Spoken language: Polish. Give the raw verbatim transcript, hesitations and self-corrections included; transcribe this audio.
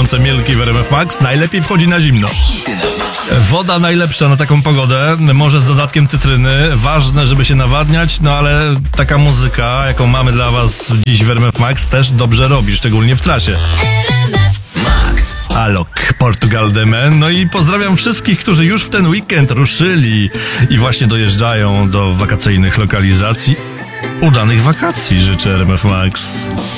gorące mielki w R M F Max najlepiej wchodzi na zimno. Woda najlepsza na taką pogodę, może z dodatkiem cytryny. Ważne, żeby się nawadniać, no ale taka muzyka, jaką mamy dla was dziś w R M F Max, też dobrze robi, szczególnie w trasie. Max. Alok, Portugal de Men. No i pozdrawiam wszystkich, którzy już w ten weekend ruszyli i właśnie dojeżdżają do wakacyjnych lokalizacji. Udanych wakacji życzę R M F Max.